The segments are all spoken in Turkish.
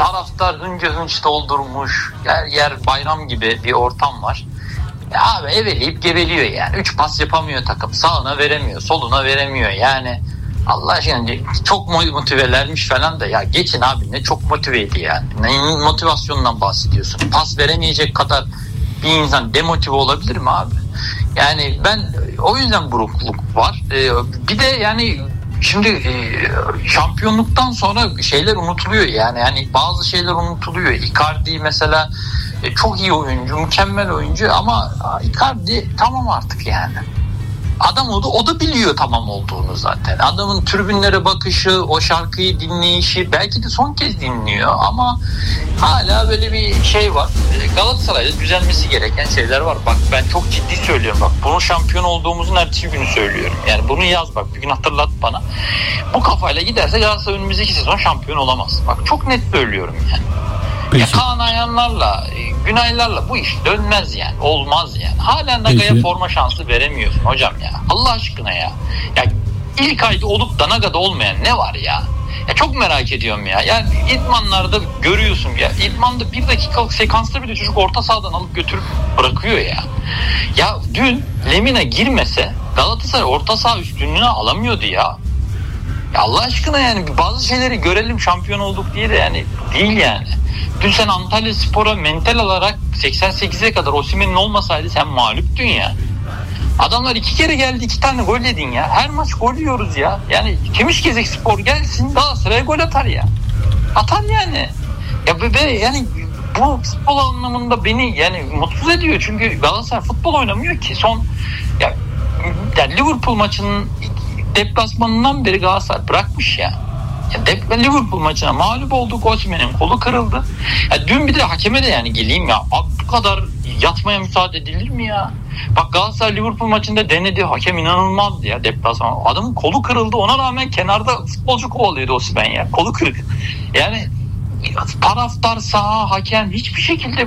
Taraftar hınca hınç doldurmuş. Her yer bayram gibi bir ortam var. Ya abi eveleyip geveliyor yani. 3 pas yapamıyor takım. Sağına veremiyor, soluna veremiyor. Yani Allah aşkına çok motivelermiş falan da ya geçin abi, ne çok motiveydi yani. Neyin motivasyonundan bahsediyorsun? Pas veremeyecek kadar bir insan demotive olabilir mi abi? Yani ben o yüzden burukluk var. Bir de yani şimdi şampiyonluktan sonra şeyler unutuluyor yani bazı şeyler unutuluyor. Icardi mesela çok iyi oyuncu, mükemmel oyuncu ama Icardi tamam artık yani. Adam o da biliyor tamam olduğunu zaten. Adamın tribünlere bakışı, o şarkıyı dinleyişi belki de son kez dinliyor ama hala böyle bir şey var. Galatasaray'da düzelmesi gereken şeyler var. Bak ben çok ciddi söylüyorum bak. Bunu şampiyon olduğumuzun ertesi günü söylüyorum. Yani bunu yaz bak, bir gün hatırlat bana. Bu kafayla giderse Galatasaray önümüzdeki sezon şampiyon olamaz. Bak çok net söylüyorum yani. Ya Kaan Ayhanlarla, Günaylarla bu iş dönmez yani. Olmaz yani. Hala Naga'ya forma şansı veremiyorsun hocam ya. Allah aşkına ya. Ya ilk ayda olup da Naga'da olmayan ne var ya? Ya çok merak ediyorum ya. Yani idmanlarda görüyorsun ya. İdmanda 1 dakikalık sekansta bile çocuk orta sahadan alıp götürüp bırakıyor ya. Ya dün Lemina girmese Galatasaray orta saha üstünlüğünü alamıyordu ya. Ya Allah aşkına yani bazı şeyleri görelim şampiyon olduk diye de yani değil yani. Dün sen Antalyaspor'a mental olarak 88'e kadar Osimhen'in olmasaydı sen mağluptun ya. Adamlar 2 kere geldi, 2 tane gol yedin ya. Her maç gol yiyoruz ya. Yani Kemişgezekspor gelsin Galatasaray'a gol atar ya. Atar yani. Ya yani bu futbol anlamında beni yani mutsuz ediyor. Çünkü Galatasaray futbol oynamıyor ki. Yani Liverpool maçının deplasmanından beri Galatasaray bırakmış ya. Liverpool maçına mağlup olduk. Osimhen'in kolu kırıldı. Ya dün bir de hakeme de yani geleyim ya. Bu kadar yatmaya müsaade edilir mi ya? Bak Galatasaray Liverpool maçında denedi. Hakem inanılmazdı ya deplasman. Adamın kolu kırıldı. Ona rağmen kenarda futbolcu kovalıyordu Osimhen ya. Kolu kırık. Yani taraftar, saha, hakem hiçbir şekilde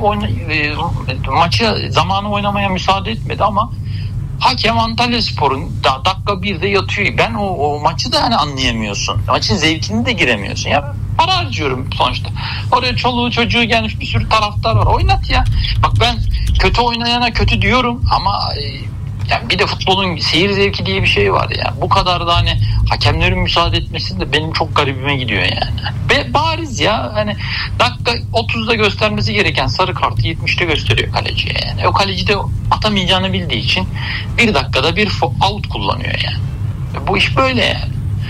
maçı zamanı oynamaya müsaade etmedi ama hakem Antalyaspor'un dakika 1'de yatıyor. Ben o maçı da hani anlayamıyorsun. Maçın zevkini de giremiyorsun. Ya para harcıyorum sonuçta. Oraya çoluğu çocuğu gelmiş bir sürü taraftar var. Oynat ya. Bak ben kötü oynayana kötü diyorum ama yani bir de futbolun seyir zevki diye bir şey var ya. Bu kadar da hani hakemlerin müsaade etmesi de benim çok garibime gidiyor yani. Ve bariz ya hani dakika 30'da göstermesi gereken sarı kartı 70'te gösteriyor kaleciye yani. O kaleci de atamayacağını bildiği için 1 dakikada bir out kullanıyor yani. Bu iş böyle yani.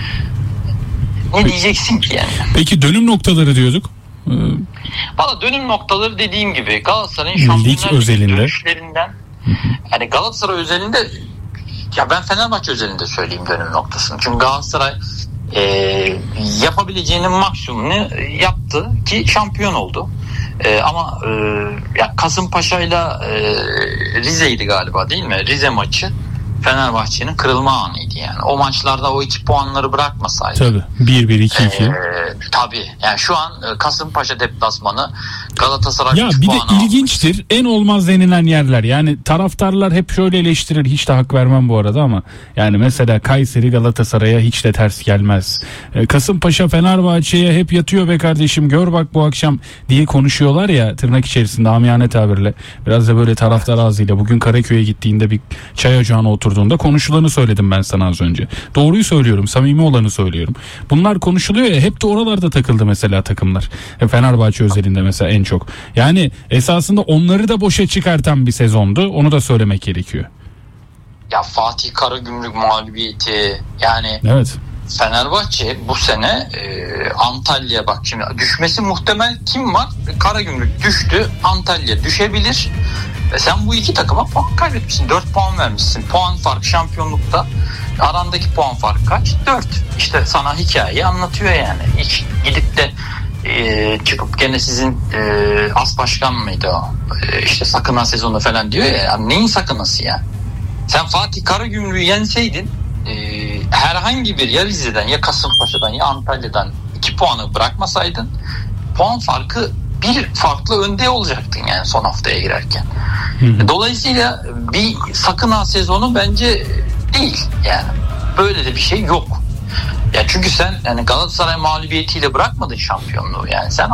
Ne diyeceksin ki yani? Peki dönüm noktaları diyorduk. Valla dönüm noktaları dediğim gibi Galatasaray'ın şampiyonlar dönüşlerinden yani Galatasaray özelinde ya ben Fenerbahçe özelinde söyleyeyim dönüm noktasını. Çünkü Galatasaray yapabileceğinin maksimumunu yaptı ki şampiyon oldu. Ama ya Kasımpaşa'yla Rize'ydi galiba değil mi? Rize maçı Fenerbahçe'nin kırılma anıydı yani. O maçlarda o 2 puanları bırakmasaydı. Tabii. 1-1-2-2. Tabii. Yani şu an Kasımpaşa deplasmanı Galatasaray ya bir de ilginçtir. En olmaz denilen yerler. Yani taraftarlar hep şöyle eleştirir. Hiç de hak vermem bu arada ama yani mesela Kayseri Galatasaray'a hiç de ters gelmez. Kasımpaşa Fenerbahçe'ye hep yatıyor be kardeşim. Gör bak bu akşam diye konuşuyorlar ya tırnak içerisinde amiyane tabirle. Biraz da böyle taraftar ağzıyla. Bugün Karaköy'e gittiğinde bir çay ocağına oturduğunda konuşulanı söyledim ben sana az önce. Doğruyu söylüyorum. Samimi olanı söylüyorum. Bunlar konuşuluyor ya hep de oralarda takıldı mesela takımlar. Fenerbahçe özelinde mesela en çok. Yani esasında onları da boşa çıkartan bir sezondu. Onu da söylemek gerekiyor. Ya Fatih Karagümrük mağlubiyeti yani evet. Fenerbahçe bu sene Antalya bak şimdi düşmesi muhtemel kim var? Karagümrük düştü. Antalya düşebilir. Sen bu 2 takıma puan kaybetmişsin. 4 puan vermişsin. Puan farkı şampiyonlukta. Arandaki puan farkı kaç? 4. İşte sana hikayeyi anlatıyor yani. Hiç gidip de çıkıp gene sizin as başkan mıydı o? İşte sakına sezonu falan diyor ya. Yani neyin sakınası ya? Sen Fatih Karagümrük'ü yenseydin herhangi bir ya Rize'den ya Kasımpaşa'dan ya Antalya'dan 2 puanı bırakmasaydın puan farkı bir farklı önde olacaktın yani son haftaya girerken. Dolayısıyla bir sakına sezonu bence değil yani. Böyle de bir şey yok. Ya çünkü sen yani Galatasaray mağlubiyetiyle bırakmadın şampiyonluğu yani. Sen